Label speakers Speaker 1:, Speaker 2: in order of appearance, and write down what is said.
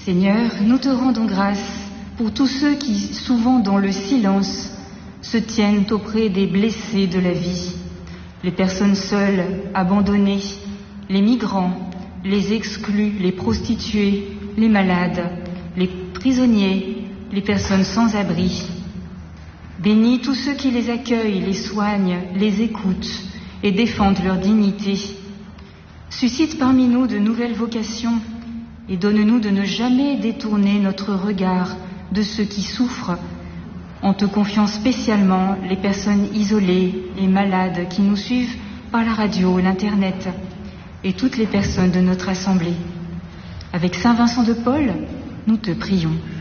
Speaker 1: Seigneur, nous te rendons grâce pour tous ceux qui, souvent dans le silence, se tiennent auprès des blessés de la vie, les personnes seules, abandonnées, les migrants, les exclus, les prostituées, les malades, les prisonniers, les personnes sans abri. Bénis tous ceux qui les accueillent, les soignent, les écoutent et défendent leur dignité. Suscite parmi nous de nouvelles vocations et donne-nous de ne jamais détourner notre regard de ceux qui souffrent, en te confiant spécialement les personnes isolées et malades qui nous suivent par la radio, l'Internet et toutes les personnes de notre assemblée. Avec Saint Vincent de Paul, nous te prions.